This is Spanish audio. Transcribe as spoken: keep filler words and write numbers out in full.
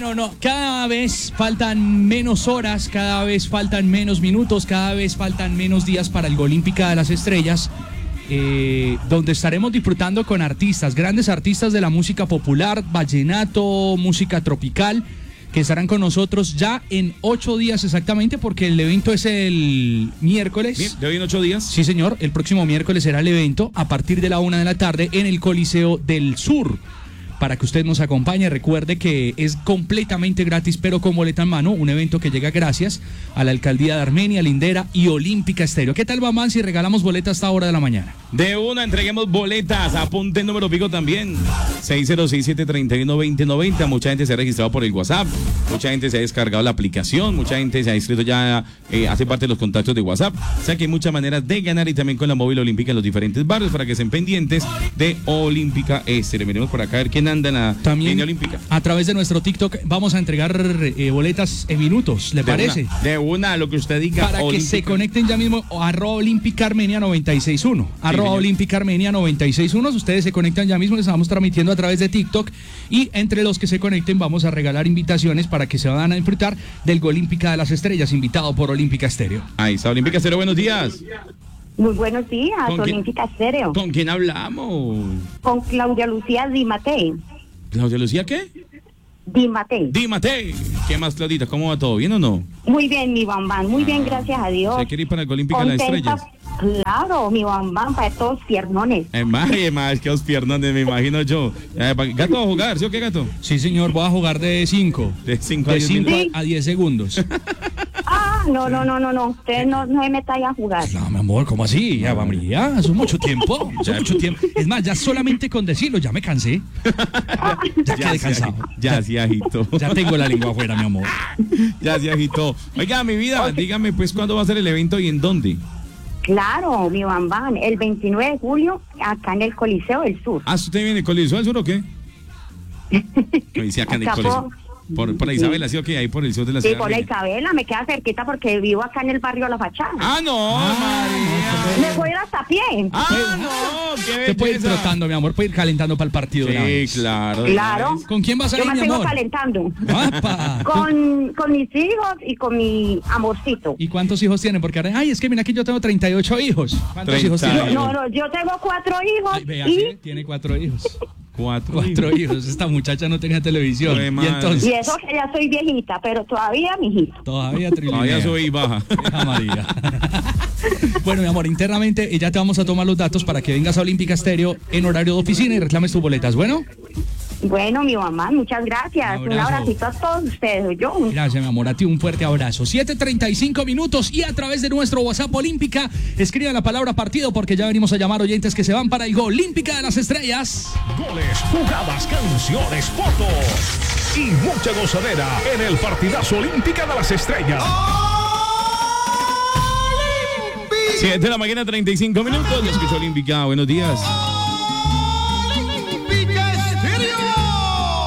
Bueno, no, cada vez faltan menos horas, cada vez faltan menos minutos, cada vez faltan menos días para el Olímpica de las Estrellas, eh, donde estaremos disfrutando con artistas, grandes artistas de la música popular, vallenato, música tropical, que estarán con nosotros ya en ocho días exactamente, porque el evento es el miércoles. Bien, ¿de hoy en ocho días? Sí, señor, el próximo miércoles será el evento a partir de la una de la tarde en el Coliseo del Sur. Para que usted nos acompañe, recuerde que es completamente gratis, pero con boleta en mano, un evento que llega gracias a la Alcaldía de Armenia, Lindera y Olímpica Estéreo. ¿Qué tal va, man, si regalamos boletas a esta hora de la mañana? De una, entreguemos boletas, apunte el número pico también, seis cero seis, siete tres uno, dos cero nueve cero. Mucha gente se ha registrado por el WhatsApp, mucha gente se ha descargado la aplicación, mucha gente se ha inscrito ya, eh, hace parte de los contactos de WhatsApp. O sea que hay muchas maneras de ganar, y también con la móvil olímpica en los diferentes barrios, para que estén pendientes de Olímpica Estéreo. Miremos por acá a ver quién anda en la también línea olímpica. A través de nuestro TikTok vamos a entregar eh, boletas en minutos, ¿le de parece? Una, de una, lo que usted diga. Para Olímpica. que se conecten ya mismo, arroba Olímpica Armenia noventa y seis punto uno. Sí, arroba Olímpica Armenia noventa y seis punto uno. Ustedes se conectan ya mismo, les estamos transmitiendo a través de TikTok. Y entre los que se conecten vamos a regalar invitaciones para que se van a disfrutar del Olímpica de las Estrellas, invitado por Olímpica Estéreo. Ahí está, Olímpica Estéreo, buenos días. Muy buenos días, Olímpica Estéreo. ¿Con quién hablamos? Con Claudia Lucía Di Matei. ¿Claudia Lucía qué? Di Matei. Di Matei. ¿Qué más, Claudita? ¿Cómo va todo? ¿Bien o no? Muy bien, mi bambán. Muy ah, bien, gracias a Dios. ¿Se quiere ir para el Olímpica de las Estrellas? Claro, mi bambán, para todos piernones. Es más, es más, que los piernones, me imagino yo. ¿Gato va a jugar? ¿Sí o qué, Gato? Sí, señor, voy a jugar de cinco. De cinco a diez a diez segundos. Ah, no, no, no, no, no. Usted no, no se meta a jugar. No, mi amor, ¿cómo así? Ya, vamos, ya, hace mucho tiempo. Hace mucho tiempo. Es más, ya solamente con decirlo, ya me cansé. Ya quedé cansado. Ya se agitó. Ya tengo la lengua afuera, mi amor. Ya se agitó. Oiga, mi vida, okay. Dígame, pues, ¿cuándo va a ser el evento y en dónde? Claro, mi bambán, el veintinueve de julio, acá en el Coliseo del Sur. ¿Ah, usted viene del Coliseo del Sur o qué? Me dice acá en el Coliseo. Por, por la Isabela, ¿sí o qué? Ahí por el sur de la ciudad. Sí, por la Isabela, me queda cerquita porque vivo acá en el barrio La Fachada. Ah, no, ah, María. Me voy a ir hasta pie. Ah, no, qué belleza. Te puede ir trotando, mi amor, puede ir calentando para el partido. Sí, de una claro. Claro. ¿Con quién vas a ir, Yo mi amor? Yo me calentando. ¡Apa! Con, con mis hijos y con mi amorcito. ¿Y cuántos hijos tienen? Porque, ay, es que mira que yo tengo treinta y ocho hijos. ¿Cuántos treinta hijos tienen? No, no, yo tengo cuatro hijos. Ay, vea, y... ¿sí? Tiene cuatro hijos. Cuatro, Cuatro hijos. hijos. Esta muchacha no tenía televisión. Y, entonces... y eso que ya soy viejita, pero todavía, mijito. Todavía trilinea. Todavía soy baja. María. Bueno, mi amor, internamente ya te vamos a tomar los datos para que vengas a Olímpica Estéreo en horario de oficina y reclames tus boletas. ¿Bueno? Bueno, mi mamá, muchas gracias. Un, un abracito a todos ustedes. Yo. Gracias, mi amor. A ti un fuerte abrazo. siete treinta y cinco minutos y a través de nuestro WhatsApp Olímpica, escriban la palabra partido porque ya venimos a llamar oyentes que se van para el Olímpica de las Estrellas. Goles, jugadas, canciones, fotos y mucha gozadera en el partidazo Olímpica de las Estrellas. siete de la mañana, treinta y cinco minutos. Yo escucho Olímpica. Buenos días.